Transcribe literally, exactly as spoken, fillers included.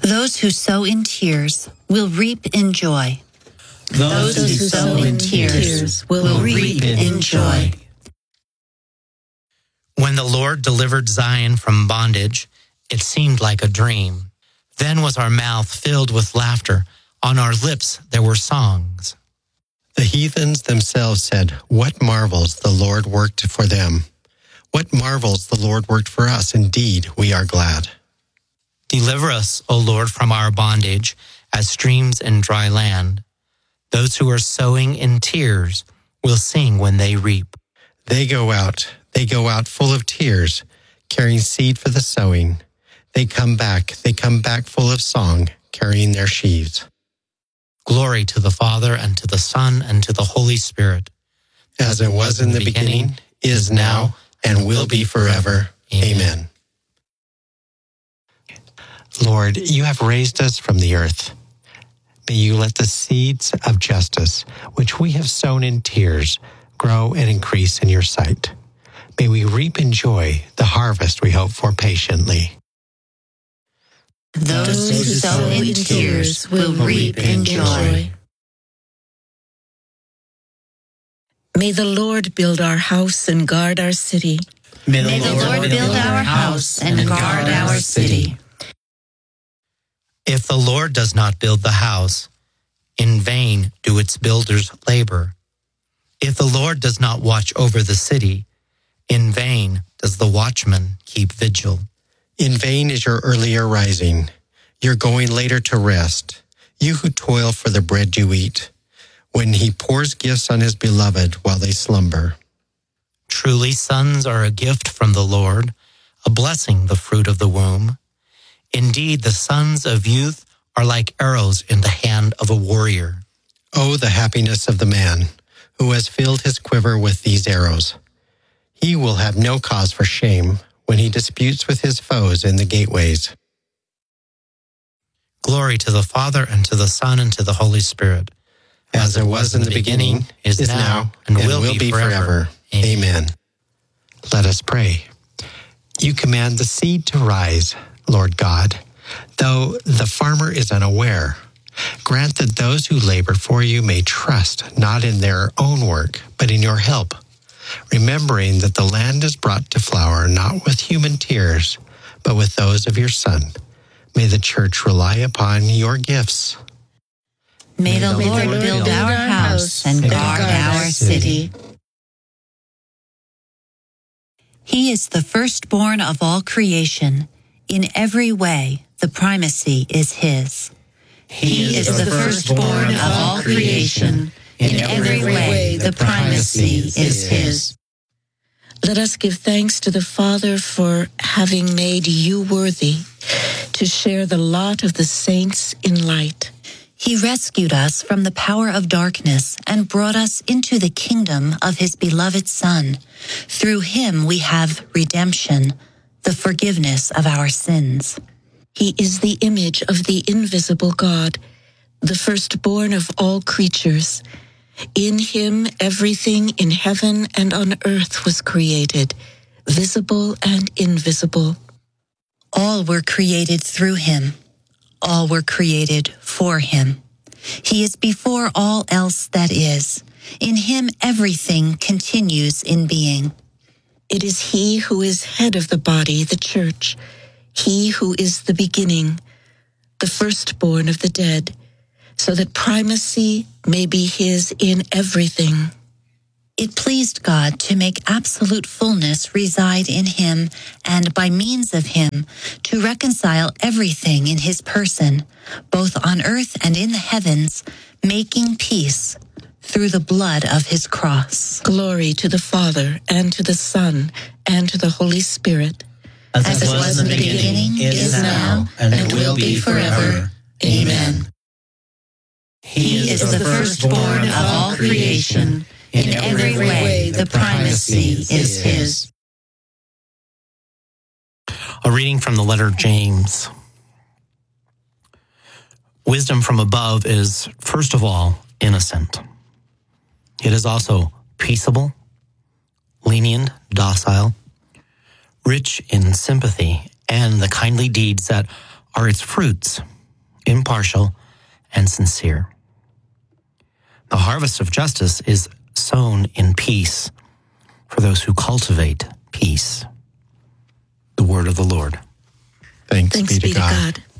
Those who sow in tears will reap in joy. Those who sow in tears will reap in joy. When the Lord delivered Zion from bondage, it seemed like a dream. Then was our mouth filled with laughter. On our lips there were songs. The heathens themselves said, "What marvels the Lord worked for them. What marvels the Lord worked for us. Indeed, we are glad." Deliver us, O Lord, from our bondage, as streams in dry land. Those who are sowing in tears will sing when they reap. They go out, they go out full of tears, carrying seed for the sowing. They come back, they come back full of song, carrying their sheaves. Glory to the Father, and to the Son, and to the Holy Spirit. As it was in the beginning, is now, and will be forever. Amen. Lord, you have raised us from the earth. May you let the seeds of justice, which we have sown in tears, grow and increase in your sight. May we reap in joy the harvest we hope for patiently. Those who sow in tears will reap in joy. May the Lord build our house and guard our city. May the, May the Lord, Lord build our house and guard our city. If the Lord does not build the house, in vain do its builders labor. If the Lord does not watch over the city, in vain does the watchman keep vigil. In vain is your earlier rising, your going later to rest, you who toil for the bread you eat, when he pours gifts on his beloved while they slumber. Truly sons are a gift from the Lord, a blessing the fruit of the womb. Indeed, the sons of youth are like arrows in the hand of a warrior. Oh, the happiness of the man who has filled his quiver with these arrows. He will have no cause for shame when he disputes with his foes in the gateways. Glory to the Father, and to the Son, and to the Holy Spirit. As it was in the beginning, is now, and will be forever. Amen. Let us pray. You command the seed to rise, Lord God, though the farmer is unaware. Grant that those who labor for you may trust not in their own work, but in your help, remembering that the land is brought to flower not with human tears, but with those of your Son. May the church rely upon your gifts. May the Lord build our house and guard our city. He is the firstborn of all creation. In every way, the primacy is his. He is the firstborn of all creation. In every way, the primacy is his. Let us give thanks to the Father for having made you worthy to share the lot of the saints in light. He rescued us from the power of darkness and brought us into the kingdom of his beloved Son. Through him we have redemption, the forgiveness of our sins. He is the image of the invisible God, the firstborn of all creatures. In him everything in heaven and on earth was created, visible and invisible. All were created through him. All were created for him. He is before all else that is. In him everything continues in being. It is he who is head of the body, the church, he who is the beginning, the firstborn of the dead, so that primacy may be his in everything. It pleased God to make absolute fullness reside in him, and by means of him to reconcile everything in his person, both on earth and in the heavens, making peace through the blood of his cross. Glory to the Father, and to the Son, and to the Holy Spirit. As, As it was, was in the beginning, beginning is now, and, and will be forever. Amen. He is the firstborn of all creation. In every way, the primacy is his. A reading from the letter of James. Wisdom from above is, first of all, innocent. It is also peaceable, lenient, docile, rich in sympathy and the kindly deeds that are its fruits. impartial, and sincere. The harvest of justice is sown in peace for those who cultivate peace. The word of the Lord. Thanks, Thanks be to be God. to God.